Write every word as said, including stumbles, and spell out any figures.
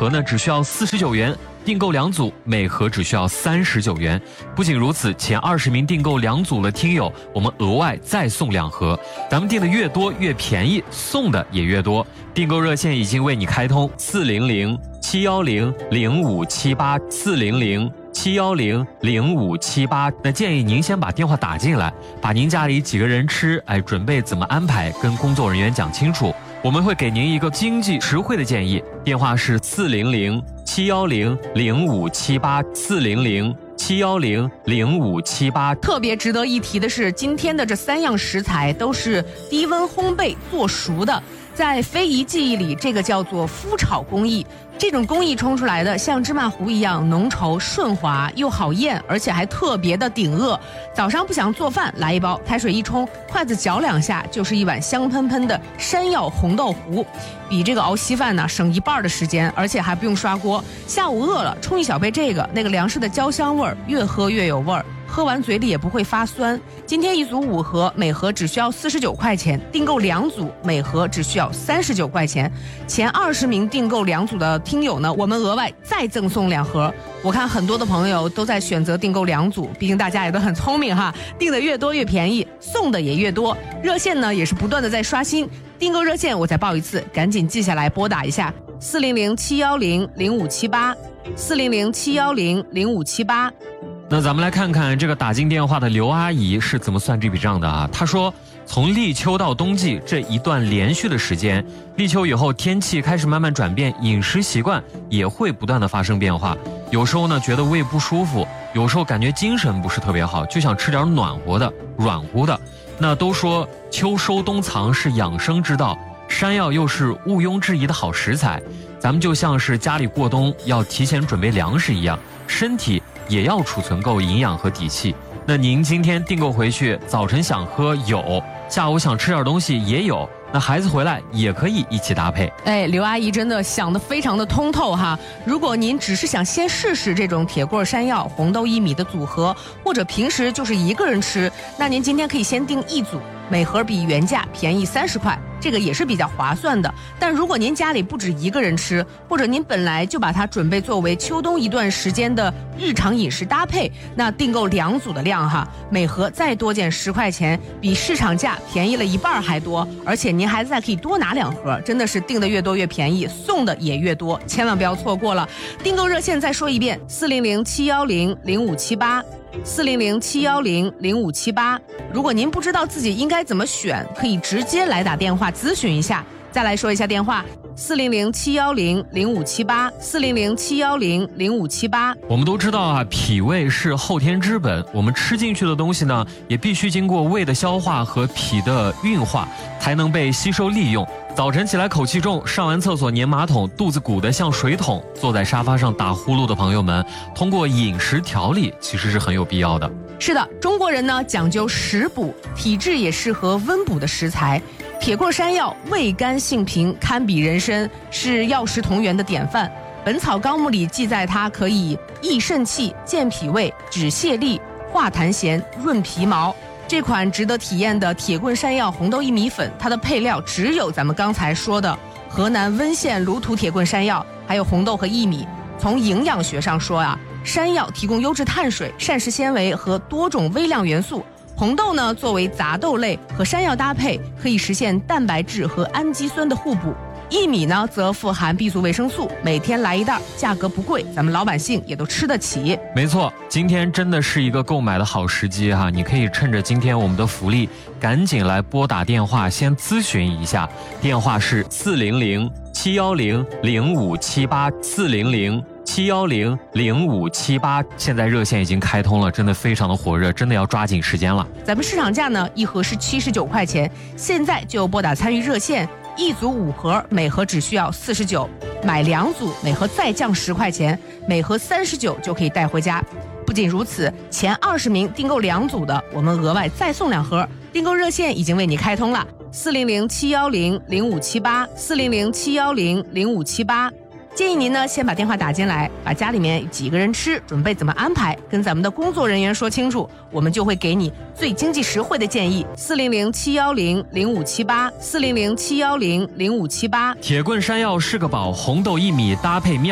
盒呢只需要四十九元，订购两组每盒只需要三十九元。不仅如此，前二十名订购两组的听友，我们额外再送两盒。咱们订的越多越便宜，送的也越多。订购热线已经为你开通，四零零七幺零零五七八四零零七幺零零五七八。那建议您先把电话打进来，把您家里几个人吃，哎，准备怎么安排，跟工作人员讲清楚。我们会给您一个经济实惠的建议，电话是四零零七幺零零五七八四零零七幺零零五七八。 特别值得一提的是，今天的这三样食材都是低温烘焙做熟的。在非遗技艺里，这个叫做麸炒工艺。这种工艺冲出来的像芝麻糊一样浓稠顺滑，又好咽，而且还特别的顶饿。早上不想做饭，来一包，开水一冲，筷子搅两下，就是一碗香喷喷的山药红豆糊，比这个熬稀饭呢省一半的时间，而且还不用刷锅。下午饿了，冲一小杯这个，那个粮食的焦香味儿，越喝越有味儿。喝完嘴里也不会发酸。今天一组五盒，每盒只需要四十九块钱，订购两组，每盒只需要三十九块钱。前二十名订购两组的听友呢，我们额外再赠送两盒。我看很多的朋友都在选择订购两组，毕竟大家也都很聪明哈，订的越多越便宜，送的也越多。热线呢也是不断的在刷新，订购热线我再报一次，赶紧记下来拨打一下四零零七幺零零五七八四零零七幺零零五七八。 那咱们来看看这个打进电话的刘阿姨是怎么算这笔账的啊？她说，从立秋到冬季这一段连续的时间，立秋以后天气开始慢慢转变，饮食习惯也会不断的发生变化。有时候呢觉得胃不舒服，有时候感觉精神不是特别好，就想吃点暖和的、软乎的。那都说秋收冬藏是养生之道，山药又是毋庸置疑的好食材。咱们就像是家里过冬要提前准备粮食一样，身体也要储存够营养和底气。那您今天订购回去，早晨想喝有，下午想吃点东西也有，那孩子回来也可以一起搭配。 哎，刘阿姨真的想得非常的通透哈。如果您只是想先试试这种铁棍山药红豆薏米的组合，或者平时就是一个人吃，那您今天可以先订一组，每盒比原价便宜三十块，这个也是比较划算的。但如果您家里不止一个人吃，或者您本来就把它准备作为秋冬一段时间的日常饮食搭配，那订购两组的量哈，每盒再多减十块钱，比市场价便宜了一半还多，而且您还再可以多拿两盒，真的是订的越多越便宜，送的也越多，千万不要错过了。订购热线再说一遍，四零零七幺零零五七八四零零七幺零零五七八。如果您不知道自己应该怎么选，可以直接来打电话咨询一下。再来说一下电话，四零零七幺零零五七八四零零七幺零零五七八。 我们都知道啊，脾胃是后天之本，我们吃进去的东西呢，也必须经过胃的消化和脾的运化，才能被吸收利用。早晨起来口气重，上完厕所粘马桶，肚子鼓得像水桶，坐在沙发上打呼噜的朋友们，通过饮食调理其实是很有必要的。 是的，中国人呢讲究食补，体质也适合温补的食材。铁棍山药味甘性平，堪比人参，是药食同源的典范。本草纲目里记载它可以益肾气、健脾胃、止泻痢、化痰涎、润皮毛。这款值得体验的铁棍山药红豆薏米粉，它的配料只有咱们刚才说的河南温县芦土铁棍山药，还有红豆和薏米。从营养学上说啊，山药提供优质碳水、膳食纤维和多种微量元素。红豆呢，作为杂豆类和山药搭配，可以实现蛋白质和氨基酸的互补。薏米呢，则富含 B 族维生素，每天来一袋，价格不贵，咱们老百姓也都吃得起。 没错，今天真的是一个购买的好时机哈！你可以趁着今天我们的福利，赶紧来拨打电话先咨询一下，电话是四零零七幺零零五七八四零零七幺零零五七八。现在热线已经开通了，真的非常的火热，真的要抓紧时间了。 咱们市场价呢，一盒是七十九块钱，现在就拨打参与热线。一组五盒，每盒只需要四十九，买两组，每盒再降十块钱，每盒三十九就可以带回家。不仅如此，前二十名订购两组的，我们额外再送两盒。订购热线已经为你开通了，四零零七幺零零五七八四零零七幺零零五七八。建议您呢先把电话打进来，把家里面几个人吃，准备怎么安排，跟咱们的工作人员说清楚，我们就会给你最经济实惠的建议。四零零七幺零零五七八四零零七幺零零五七八。 铁棍山药是个宝，红豆薏米搭配妙。